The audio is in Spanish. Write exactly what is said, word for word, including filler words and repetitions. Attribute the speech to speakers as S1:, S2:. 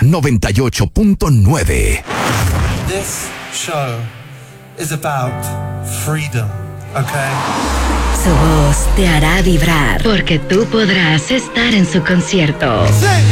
S1: noventa y ocho punto nueve.
S2: This show is about freedom, okay?
S3: Su voz te hará vibrar porque tú podrás estar en su concierto.
S2: Sí.